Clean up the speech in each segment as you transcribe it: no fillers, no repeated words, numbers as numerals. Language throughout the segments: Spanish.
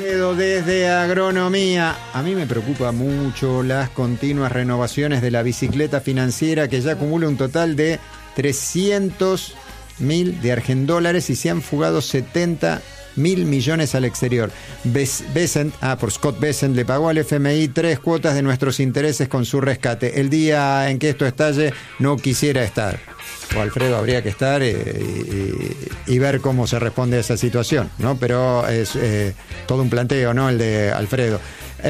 Desde Agronomía, a mí me preocupa mucho las continuas renovaciones de la bicicleta financiera, que ya acumula un total de 300.000 de argendólares y se han fugado 70.000 millones al exterior. Por Scott Bessent le pagó al FMI 3 cuotas de nuestros intereses con su rescate. El día en que esto estalle no quisiera estar. O Alfredo habría que estar y ver cómo se responde a esa situación, ¿no? Pero es todo un planteo, ¿no? El de Alfredo.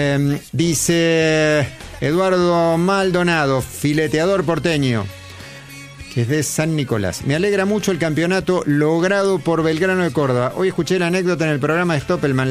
Dice Eduardo Maldonado, fileteador porteño, que es de San Nicolás. Me alegra mucho el campeonato logrado por Belgrano de Córdoba. Hoy escuché la anécdota en el programa de Stoppelman,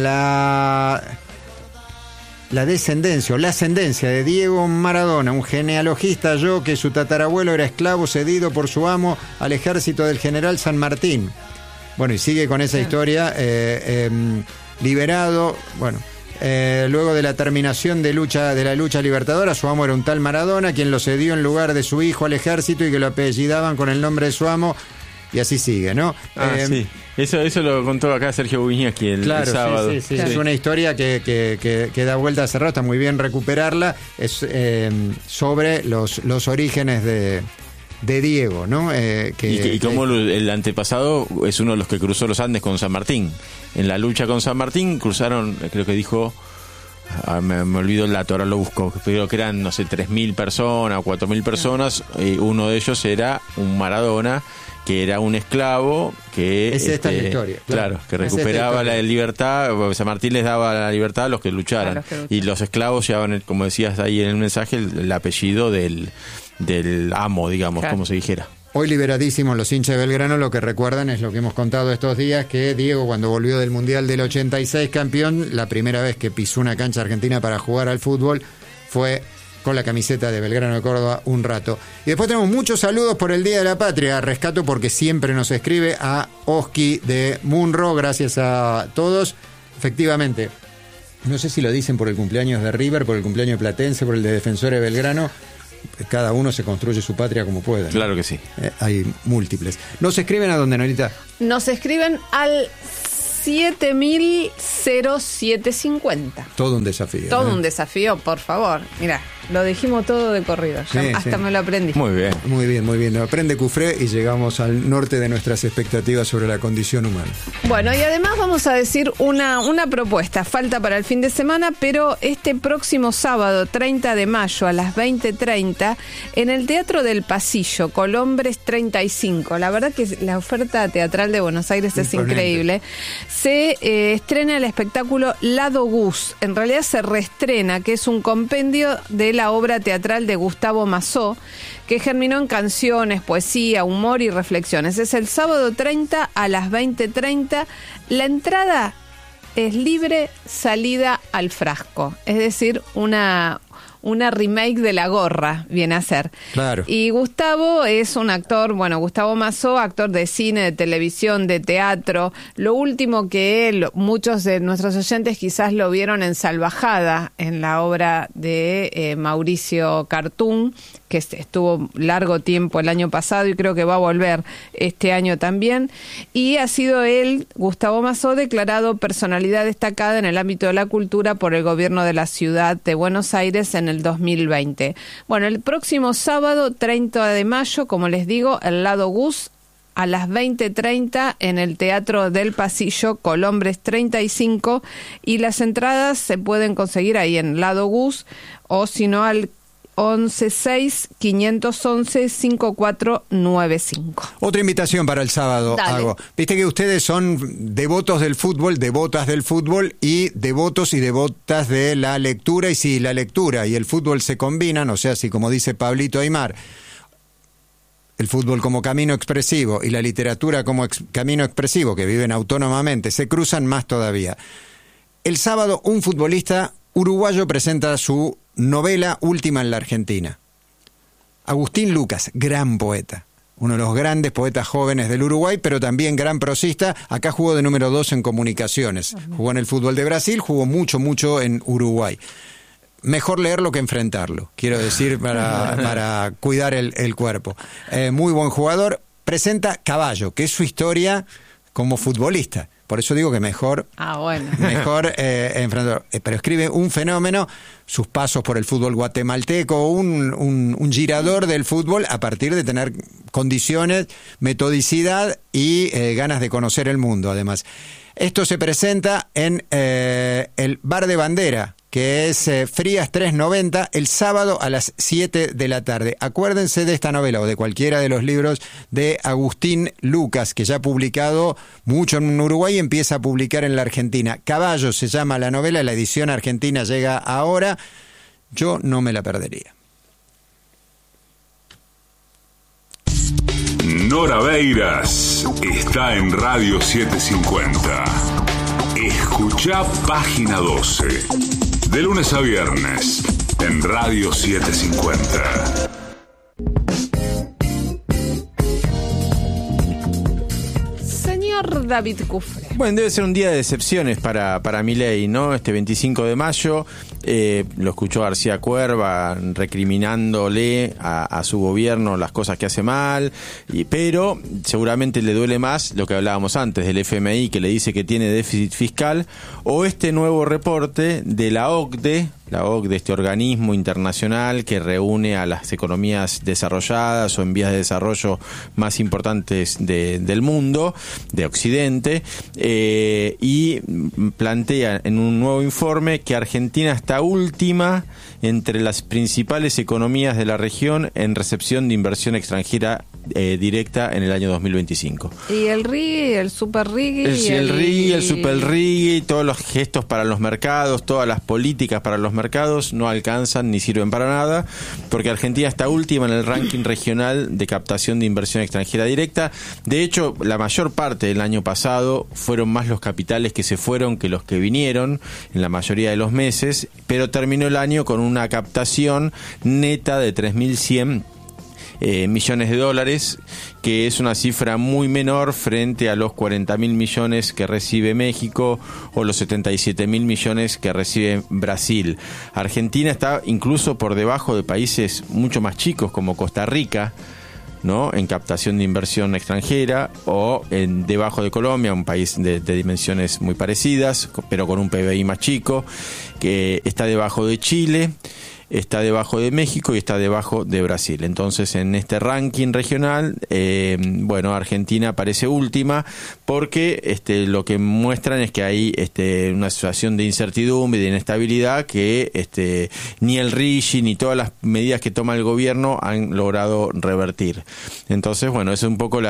la descendencia o la ascendencia de Diego Maradona, un genealogista que su tatarabuelo era esclavo cedido por su amo al ejército del general San Martín. Bueno, y sigue con esa historia, liberado, luego de la terminación de la lucha libertadora, su amo era un tal Maradona, quien lo cedió en lugar de su hijo al ejército y que lo apellidaban con el nombre de su amo, y así sigue, ¿no? Sí. Eso lo contó acá Sergio Buñaski el sábado. Sí. Claro. Es una historia que da vuelta a cerrar, está muy bien recuperarla. Es sobre los orígenes de Diego, ¿no? Y como el antepasado es uno de los que cruzó los Andes con San Martín. En la lucha con San Martín cruzaron, creo que dijo, me olvido el dato, ahora lo busco, creo que eran, 3.000 personas o 4.000 personas. Uno de ellos era un Maradona, que era un esclavo que esta es la historia, claro, que recuperaba la libertad. San Martín les daba la libertad a los que lucharan, y los esclavos llevaban, como decías ahí en el mensaje, el apellido del amo, digamos, como se dijera. Hoy liberadísimos los hinchas de Belgrano, lo que recuerdan es lo que hemos contado estos días, que Diego, cuando volvió del Mundial del 86 campeón, la primera vez que pisó una cancha argentina para jugar al fútbol fue con la camiseta de Belgrano de Córdoba un rato. Y después tenemos muchos saludos por el Día de la Patria. Rescato porque siempre nos escribe a Oski de Munro. Gracias a todos. Efectivamente, no sé si lo dicen por el cumpleaños de River, por el cumpleaños de Platense, por el de Defensores de Belgrano. Cada uno se construye su patria como puede, ¿no? Claro que sí. Hay múltiples. ¿Nos escriben a dónde, Norita? Nos escriben al 700750. Todo un desafío. Todo un desafío, por favor. Mira, lo dijimos todo de corrido. Hasta me lo aprendí. Muy bien. Muy bien. Lo aprende Cufré y llegamos al norte de nuestras expectativas sobre la condición humana. Bueno, y además vamos a decir una propuesta. Falta para el fin de semana, pero este próximo sábado, 30 de mayo, a las 20:30, en el Teatro del Pasillo, Colombres 35. La verdad que la oferta teatral de Buenos Aires es increíble. Se estrena el espectáculo Lado Gus. En realidad se reestrena, que es un compendio de la obra teatral de Gustavo Massó, que germinó en canciones, poesía, humor y reflexiones. Es el sábado 30 a las 20:30. La entrada es libre, salida al frasco. Es decir, una remake de La Gorra, viene a ser. Claro. Y Gustavo es un actor, Gustavo Massó, actor de cine, de televisión, de teatro. Lo último que muchos de nuestros oyentes quizás lo vieron en Salvajada, en la obra de Mauricio Cartún, que estuvo largo tiempo el año pasado y creo que va a volver este año también. Y ha sido él, Gustavo Massó, declarado personalidad destacada en el ámbito de la cultura por el gobierno de la ciudad de Buenos Aires en el 2020. Bueno, el próximo sábado, 30 de mayo, como les digo, el Lado Gus, a las 20:30 en el Teatro del Pasillo, Colombres 35, y las entradas se pueden conseguir ahí en Lado Gus, o si no al 1165115495. Otra invitación para el sábado. Dale. Viste que ustedes son devotos del fútbol, devotas del fútbol y devotos y devotas de la lectura. Y si la lectura y el fútbol se combinan, o sea, si como dice Pablito Aymar, el fútbol como camino expresivo y la literatura como camino expresivo, que viven autónomamente, se cruzan más todavía. El sábado un futbolista uruguayo presenta su novela última en la Argentina. Agustín Lucas, gran poeta, uno de los grandes poetas jóvenes del Uruguay, pero también gran prosista. Acá jugó de número 2 en comunicaciones. Jugó en el fútbol de Brasil, jugó mucho en Uruguay. Mejor leerlo que enfrentarlo, quiero decir, para cuidar el cuerpo. Muy buen jugador. Presenta Caballo, que es su historia como futbolista. Por eso digo que mejor enfrentador. Pero escribe un fenómeno, sus pasos por el fútbol guatemalteco, un girador del fútbol a partir de tener condiciones, metodicidad y ganas de conocer el mundo, además. Esto se presenta en el Bar de Bandera, que es Frías 390, el sábado a las 7 de la tarde. Acuérdense de esta novela o de cualquiera de los libros de Agustín Lucas, que ya ha publicado mucho en Uruguay y empieza a publicar en la Argentina. Caballo se llama la novela, la edición argentina llega ahora. Yo no me la perdería. Nora Beiras está en Radio 750. Escuchá Página 12. De lunes a viernes en Radio 750. Señor David Cufré. Bueno, debe ser un día de decepciones para Milei, ¿no? Este 25 de mayo lo escuchó García Cuerva recriminándole a su gobierno las cosas que hace mal, pero seguramente le duele más lo que hablábamos antes del FMI, que le dice que tiene déficit fiscal, o este nuevo reporte de la OCDE, este organismo internacional que reúne a las economías desarrolladas o en vías de desarrollo más importantes del mundo, de Occidente, y plantea en un nuevo informe que Argentina está última entre las principales economías de la región en recepción de inversión extranjera directa en el año 2025. Y el RIGI, el Super RIGI. El RIGI, el Super RIGI, todos los gestos para los mercados, todas las políticas para los mercados no alcanzan ni sirven para nada, porque Argentina está última en el ranking regional de captación de inversión extranjera directa. De hecho, la mayor parte del año pasado fueron más los capitales que se fueron que los que vinieron en la mayoría de los meses, pero terminó el año con una captación neta de 3.100 millones de dólares, que es una cifra muy menor frente a los 40.000 millones que recibe México o los 77.000 millones que recibe Brasil. Argentina está incluso por debajo de países mucho más chicos como Costa Rica, ¿no?, en captación de inversión extranjera, o debajo de Colombia, un país de dimensiones muy parecidas, pero con un PBI más chico, que está debajo de Chile, está debajo de México y está debajo de Brasil. Entonces, en este ranking regional, Argentina aparece última porque lo que muestran es que hay una situación de incertidumbre y de inestabilidad que ni el RIGI ni todas las medidas que toma el gobierno han logrado revertir. Entonces, bueno, es un poco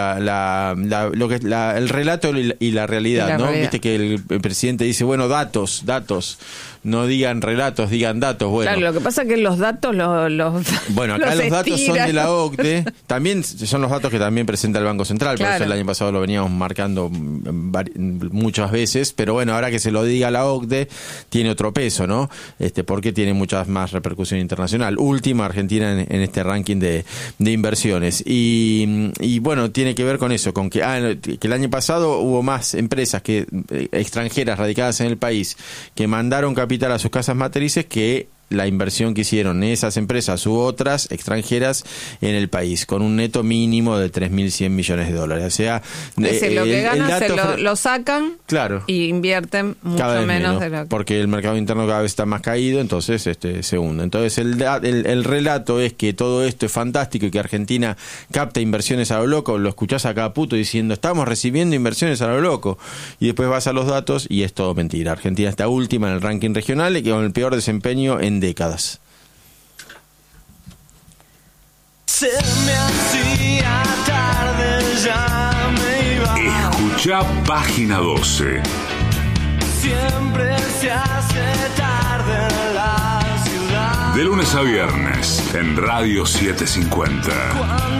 el relato y la realidad, ¿no? Viste que el presidente dice, bueno, datos, no digan relatos, digan datos. Bueno, claro, lo que pasa es que los datos bueno, acá los datos son de la OCDE, también son los datos que también presenta el Banco Central, claro. Por eso el año pasado lo veníamos marcando muchas veces, pero bueno, ahora que se lo diga la OCDE, tiene otro peso, ¿no? Porque tiene muchas más repercusión internacional. Última Argentina en este ranking de inversiones. Y bueno, tiene que ver con eso, con que el año pasado hubo más empresas extranjeras radicadas en el país que mandaron capital a sus casas matrices que la inversión que hicieron esas empresas u otras extranjeras en el país, con un neto mínimo de 3.100 millones de dólares. O sea, lo que ganan lo sacan, claro, y invierten mucho menos de lo que... porque el mercado interno cada vez está más caído, entonces se hunde. Entonces el relato es que todo esto es fantástico y que Argentina capta inversiones a lo loco. Lo escuchás a cada puto diciendo, estamos recibiendo inversiones a lo loco, y después vas a los datos y es todo mentira. Argentina está última en el ranking regional y con el peor desempeño en décadas. Se me hacía tarde, ya me iba. Escuchá Página 12. Siempre se hace tarde en la ciudad. De lunes a viernes en Radio 750.